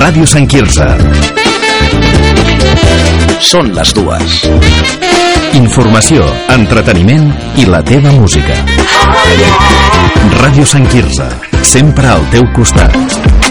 Ràdio Sant Quirze. Són les 2. Informació, entreteniment i la teva música. Ràdio Sant Quirze, sempre al teu costat.